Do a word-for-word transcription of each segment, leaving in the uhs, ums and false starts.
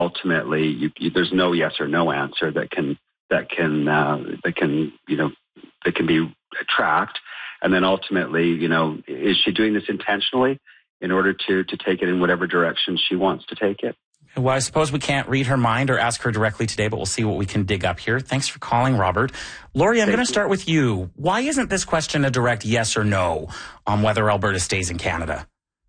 ultimately you, you, there's no yes or no answer that can that can uh, that can you know that can be tracked. And then ultimately, you know, is she doing this intentionally in order to to take it in whatever direction she wants to take it? Well, I suppose we can't read her mind or ask her directly today, but we'll see what we can dig up here. Thanks for calling, Robert. Laurie, I'm going to start with you. Why isn't this question a direct yes or no on whether Alberta stays in Canada?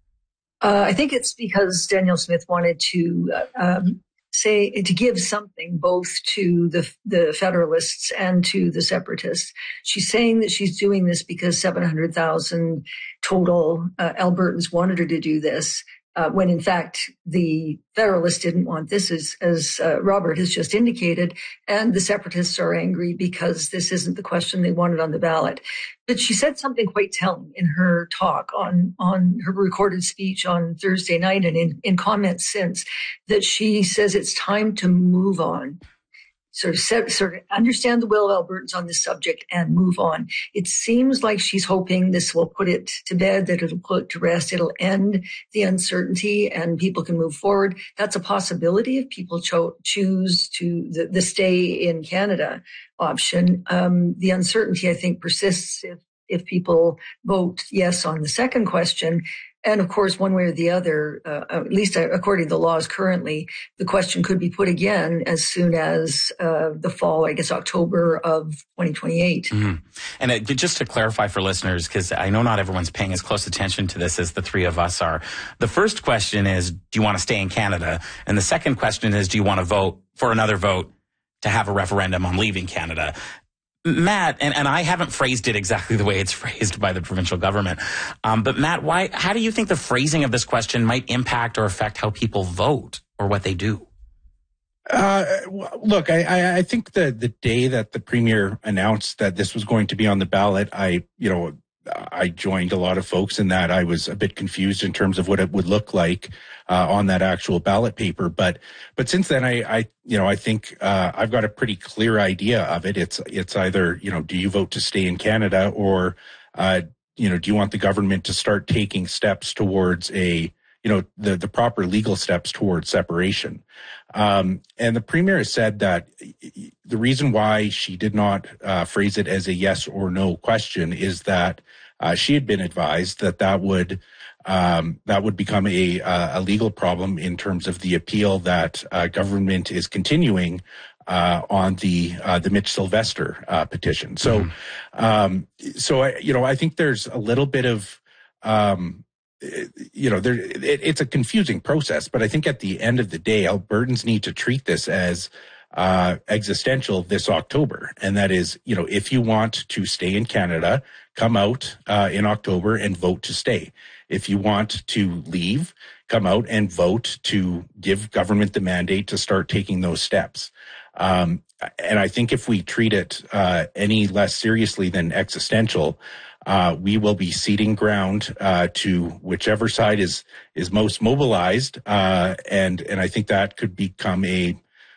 Uh, I think it's because Danielle Smith wanted to uh, um, say to give something both to the the Federalists and to the Separatists. She's saying that she's doing this because seven hundred thousand total uh, Albertans wanted her to do this. Uh, when in fact the Federalists didn't want this, as, as uh, Robert has just indicated, and the Separatists are angry because this isn't the question they wanted on the ballot. But she said something quite telling in her talk on, on her recorded speech on Thursday night and in, in comments since, that she says it's time to move on. Sort of, set, sort of understand the will of Albertans on this subject and move on. It seems like she's hoping this will put it to bed, that it'll put it to rest, it'll end the uncertainty and people can move forward. That's a possibility if people cho- choose to the, the stay in Canada option. Um, the uncertainty, I think, persists if, if people vote yes on the second question. And of course, one way or the other, uh, at least according to the laws currently, the question could be put again as soon as uh, the fall, I guess, October of twenty twenty-eight. Mm-hmm. And it, just to clarify for listeners, because I know not everyone's paying as close attention to this as the three of us are. The first question is, do you want to stay in Canada? And the second question is, do you want to vote for another vote to have a referendum on leaving Canada? Matt, and, and I haven't phrased it exactly the way it's phrased by the provincial government, um, but Matt, why? How do you think the phrasing of this question might impact or affect how people vote or what they do? Uh, look, I, I think the, the day that the Premier announced that this was going to be on the ballot, I, you know, I joined a lot of folks in that I was a bit confused in terms of what it would look like uh, on that actual ballot paper. But but since then, I, I you know, I think uh, I've got a pretty clear idea of it. It's it's either, you know, do you vote to stay in Canada or, uh, you know, do you want the government to start taking steps towards a, you know, the, the proper legal steps towards separation. Um, and the Premier has said that the reason why she did not uh, phrase it as a yes or no question is that uh, she had been advised that that would um, that would become a, uh, a legal problem in terms of the appeal that uh, government is continuing uh, on the uh, the Mitch Sylvester uh, petition. So, mm-hmm. um, so I, you know, I think there's a little bit of um, you know, there, it, it's a confusing process, but I think at the end of the day, Albertans need to treat this as uh, existential this October. And that is, you know, if you want to stay in Canada, come out uh, in October and vote to stay. If you want to leave, come out and vote to give government the mandate to start taking those steps. Um, and I think if we treat it uh, any less seriously than existential, Uh, we will be ceding ground uh, to whichever side is is most mobilized, uh, and and I think that could become a,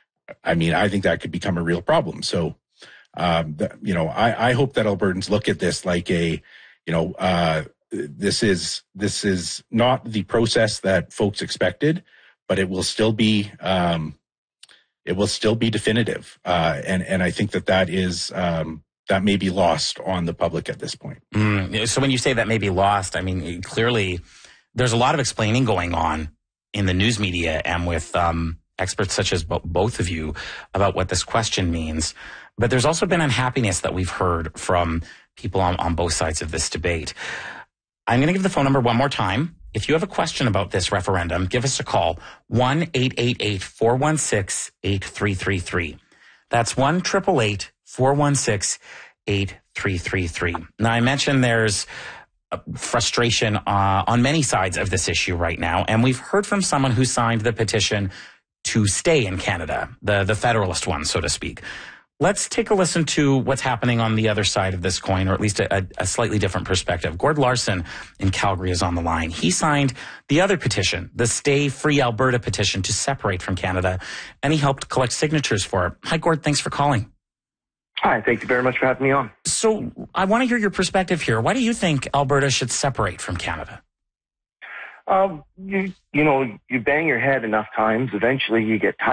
I mean, I think that could become a real problem. So, um, the, you know, I, I hope that Albertans look at this like a, you know, uh, this is this is not the process that folks expected, but it will still be um, it will still be definitive, uh, and and I think that that is. Um, that may be lost on the public at this point. Mm, so when you say that may be lost, I mean, clearly there's a lot of explaining going on in the news media and with um, experts such as bo- both of you about what this question means. But there's also been unhappiness that we've heard from people on, on both sides of this debate. I'm going to give the phone number one more time. If you have a question about this referendum, give us a call, one eight eight eight, four one six, eight three three three. That's one eight eight eight, four one six, eight three three three. Now, I mentioned there's frustration uh, on many sides of this issue right now, and we've heard from someone who signed the petition to stay in Canada, the, the Federalist one, so to speak. Let's take a listen to what's happening on the other side of this coin, or at least a, a slightly different perspective. Gord Larson in Calgary is on the line. He signed the other petition, the Stay Free Alberta petition to separate from Canada, and he helped collect signatures for it. Hi, Gord. Thanks for calling. Hi, thank you very much for having me on. So I want to hear your perspective here. Why do you think Alberta should separate from Canada? Um, you, you know, you bang your head enough times, eventually you get tired.